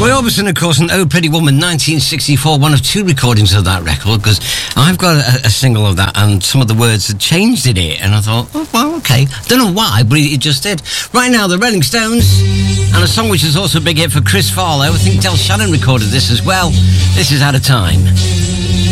Roy Orbison, of course, and Oh Pretty Woman, 1964, one of two recordings of that record, because I've got a single of that, and some of the words had changed in it, and I thought, oh, well, okay. Don't know why, but it just did. Right now, the Rolling Stones, and a song which is also a big hit for Chris Farlow. I think Del Shannon recorded this as well. This is Out of Time.